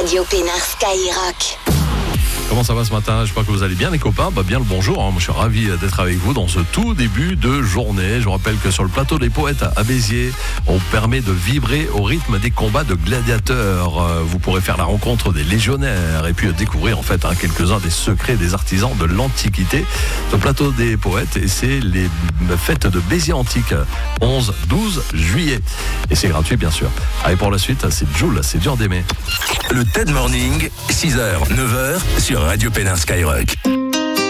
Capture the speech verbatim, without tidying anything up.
Radio Pénard Skyrock. Comment ça va ce matin? J'espère que vous allez bien les copains. Bah, bien le bonjour, hein. Moi, je suis ravi d'être avec vous dans ce tout début de journée. Je vous rappelle que sur le plateau des Poètes à Béziers, on permet de vibrer au rythme des combats de gladiateurs. Euh, vous pourrez faire la rencontre des légionnaires et puis découvrir en fait hein, quelques-uns des secrets des artisans de l'Antiquité. Ce plateau des Poètes, et c'est les fêtes de Béziers Antique, onze douze juillet. Et c'est gratuit bien sûr. Allez, pour la suite, c'est Joule, c'est dur d'aimer. Le T E D Morning, six heures, neuf heures sur Radio Pénard Skyrock.